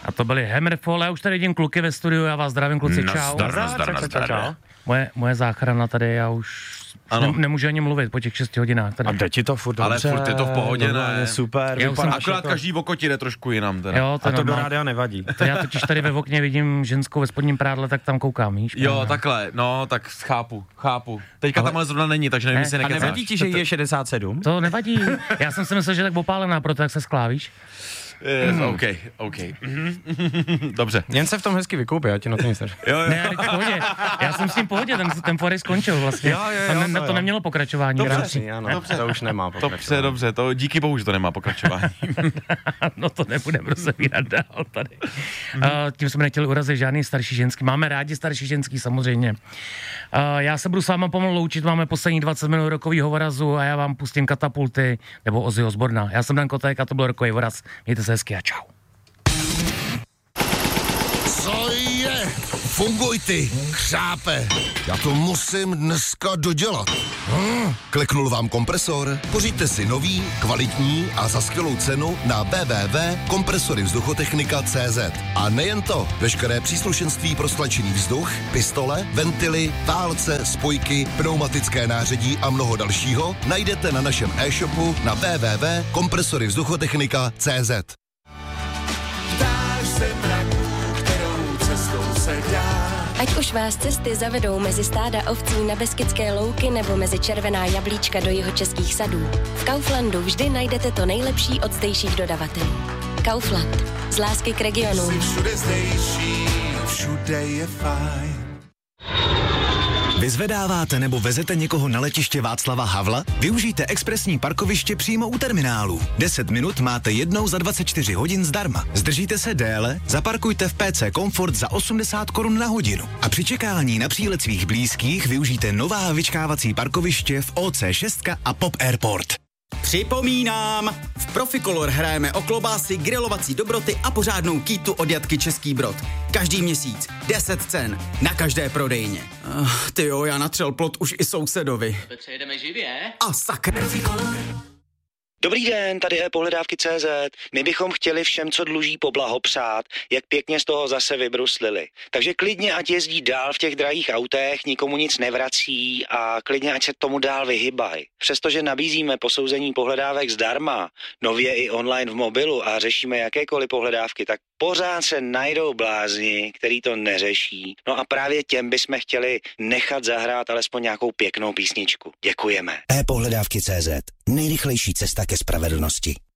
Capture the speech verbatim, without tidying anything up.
A to byly Hammerfall, já už tady vidím kluky ve studiu, já vás zdravím, kluci, čau. Nazdar, nazdar, nazdar. Moje, moje záchrana tady, já už ne, nemůžu ani mluvit po těch šesti hodinách. Tady. A jde ti to furt dobře. Ale furt je to v pohodě, ne? Super. Já jsem akorát to... každý oko ti jde trošku jinam teda. Jo, to a to normál... do rádia nevadí. To já totiž tady ve okně vidím ženskou ve spodním prádle, tak tam koukám, víš? Jo, ne? Takhle, no, tak chápu, chápu. Teďka ale... tam ale zrovna není, takže nevím, jestli nekecáš. A nevadí ti, že je šedesát sedm? To nevadí. Já jsem si myslel, že tak opálená, proto jak se sklávíš. Yes, mm. OK, OK. Dobře. Jen se v tom hezky vykoupí, já ti na to nic neřeknu. Jo, jo. Ne, já, pohodě. Já jsem s tím pohodě, ten, ten forej skončil vlastně. Jo, jo, jo, ne, to, to nemělo pokračování. Dobře, ano, dobře. To už nemá pokračování. Dobře, dobře, to díky bohu, že to nemá pokračování. No to nebudeme rozebírat dál tady. Mm. Uh, tím jsme nechtěli urazit žádný starší ženský. Máme rádi starší ženský, samozřejmě. Uh, já se budu s váma pomalu loučit, máme poslední dvacet minut rokovýho vorazu a já vám pustím Katapulty nebo Ozzy Osborna. Já jsem Dan Kotek a to byl rokový voraz. Mějte se hezky a čau. Co je? Funguj ty, chřápe. Já to musím dneska dodělat. Hm, kliknul vám kompresor? Pořiďte si nový, kvalitní a za skvělou cenu na w w w tečka kompresory vzduchotechnika tečka c z. A nejen to, veškeré příslušenství pro stlačený vzduch, pistole, ventily, válce, spojky, pneumatické nářadí a mnoho dalšího najdete na našem e-shopu na w w w tečka kompresory vzduchotechnika tečka c z. Ať už vás cesty zavedou mezi stáda ovcí na Beskydské louky nebo mezi červená jablíčka do jihočeských sadů, v Kauflandu vždy najdete to nejlepší od zdejších dodavatelů. Kaufland. Z lásky k regionu. Všude zdejší, všude je fajn. Vyzvedáváte nebo vezete někoho na letiště Václava Havla? Využijte expresní parkoviště přímo u terminálu. deset minut máte jednou za dvacet čtyři hodin zdarma. Zdržíte se déle? Zaparkujte v P C Comfort za osmdesát korun na hodinu. A při čekání na přílet svých blízkých využijte nová vyčkávací parkoviště v O C šest a Pop Airport. Připomínám, v Proficolor hrajeme o klobásy, grilovací dobroty a pořádnou kýtu od Jatky Český Brod. Každý měsíc deset cen na každé prodejně. Uh, tyjo, já natřel plot už i sousedovi. Přejedeme živě? A sakra. Dobrý den, tady je pohledávky tečka cé zet. My bychom chtěli všem, co dluží, poblahopřát, jak pěkně z toho zase vybruslili. Takže klidně, ať jezdí dál v těch drahých autech, nikomu nic nevrací a klidně, ať se tomu dál vyhybají. Přestože nabízíme posouzení pohledávek zdarma, nově i online v mobilu a řešíme jakékoliv pohledávky, tak pořád se najdou blázni, který to neřeší. No a právě těm bychom chtěli nechat zahrát alespoň nějakou pěknou písničku. Děkujeme. e-pohledávky tečka cé zet. Nejrychlejší cesta ke spravedlnosti.